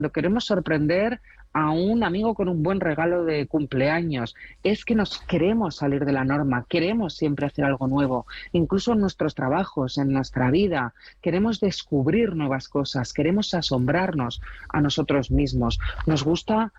queremos sorprender a un amigo con un buen regalo de cumpleaños. Es que nos queremos salir de la norma, queremos siempre hacer algo nuevo, incluso en nuestros trabajos, en nuestra vida. Queremos descubrir nuevas cosas, queremos asombrarnos a nosotros mismos. Nos gusta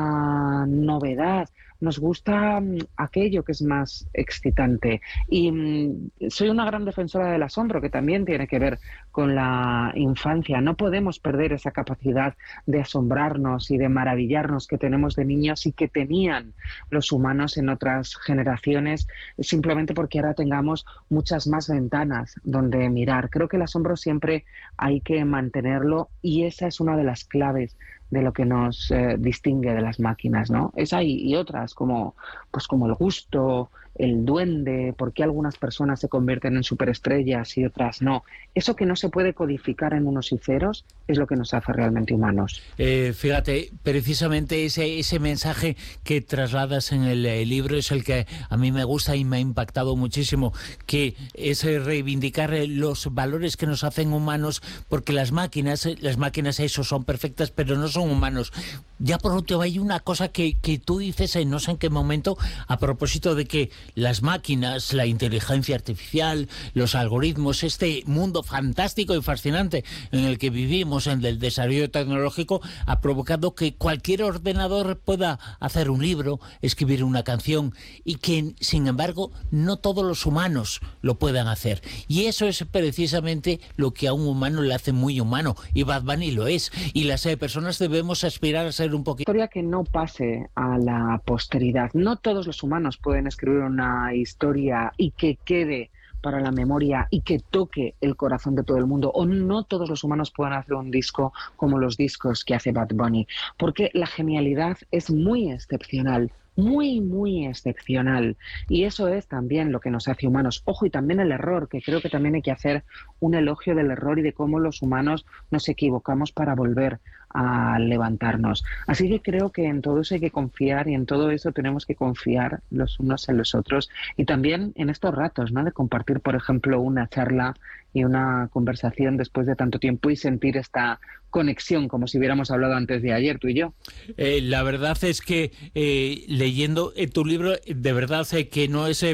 la novedad, nos gusta aquello que es más excitante. Y soy una gran defensora del asombro, que también tiene que ver con la infancia. No podemos perder esa capacidad de asombrarnos y de maravillarnos que tenemos de niños y que tenían los humanos en otras generaciones, simplemente porque ahora tengamos muchas más ventanas donde mirar. Creo que el asombro siempre hay que mantenerlo, y esa es una de las claves de lo que nos distingue de las máquinas, ¿no? Esa y otras, como el gusto, el duende, por qué algunas personas se convierten en superestrellas y otras no. Eso que no se puede codificar en unos y ceros es lo que nos hace realmente humanos. Fíjate, precisamente ese mensaje que trasladas en el libro es el que a mí me gusta y me ha impactado muchísimo, que es reivindicar los valores que nos hacen humanos, porque las máquinas eso son perfectas, pero no son humanos. Ya por último, hay una cosa que tú dices, no sé en qué momento, a propósito de que las máquinas, la inteligencia artificial, los algoritmos, este mundo fantástico y fascinante en el que vivimos, en el desarrollo tecnológico, ha provocado que cualquier ordenador pueda hacer un libro, escribir una canción, y que, sin embargo, no todos los humanos lo puedan hacer. Y eso es precisamente lo que a un humano le hace muy humano, y Bad Bunny lo es. Y las personas debemos aspirar a ser un poquito... Historia que no pase a la posteridad. No todos los humanos pueden escribir una historia y que quede para la memoria y que toque el corazón de todo el mundo, o no todos los humanos pueden hacer un disco como los discos que hace Bad Bunny, porque la genialidad es muy excepcional, muy, muy excepcional, y eso es también lo que nos hace humanos. Ojo, y también el error, que creo que también hay que hacer un elogio del error y de cómo los humanos nos equivocamos para volver a levantarnos. Así que creo que en todo eso hay que confiar, y en todo eso tenemos que confiar los unos en los otros, y también en estos ratos, ¿no?, de compartir, por ejemplo, una charla y una conversación después de tanto tiempo y sentir esta conexión como si hubiéramos hablado antes de ayer, tú y yo. La verdad es que leyendo tu libro, de verdad que no es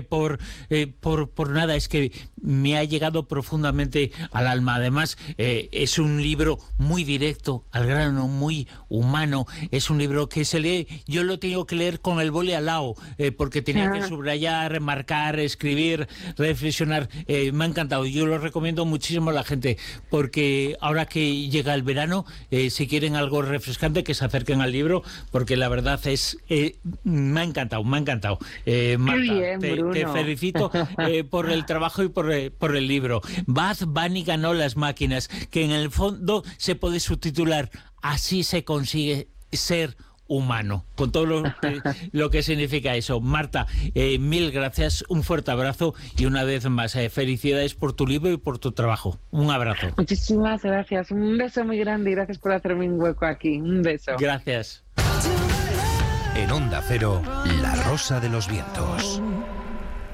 por nada, es que me ha llegado profundamente al alma. Además, es un libro muy directo, al grano, muy humano. Es un libro que se lee, yo lo tengo que leer con el boli al lado, porque tenía que subrayar, remarcar, escribir, reflexionar. Me ha encantado, yo lo recomiendo muchísimo a la gente, porque ahora que llega el verano, si quieren algo refrescante, que se acerquen al libro, porque la verdad es me ha encantado. Marta, bien, te felicito por el trabajo y por el libro. Bad Bunny ganó las máquinas, que en el fondo se puede subtitular "Así se consigue ser humano", con todo lo que significa eso. Marta, mil gracias, un fuerte abrazo, y una vez más, felicidades por tu libro y por tu trabajo. Un abrazo. Muchísimas gracias, un beso muy grande y gracias por hacerme un hueco aquí. Un beso. Gracias. En Onda Cero, La Rosa de los Vientos.